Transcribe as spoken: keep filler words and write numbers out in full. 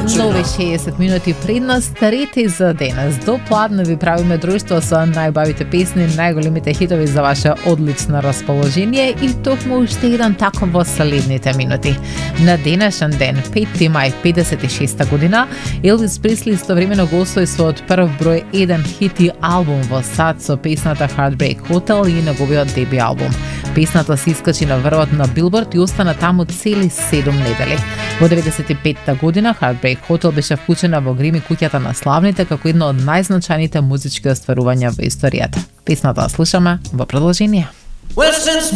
Нови шеесет минути пред нас, старите за денес. До пладне ви правиме друштво со најбавите песни, најголемите хитови за ваше одлично расположение и токму уште еден таков во следните минути. На денешен ден, пети мај педесет и шеста година, Елвис Пресли истовремено гостува својот прв број еден хит и албум во САД со песната Heartbreak Hotel и неговиот деби албум. Песната се искачи на врвот на Билборд и остана таму цели седум недели. Во деветдесет и петта година Heartbreak Hotel беше вклучена во Грими куќата на славните како едно од најзначајните музички остварувања во историјата. Песната слушаме во продолжение.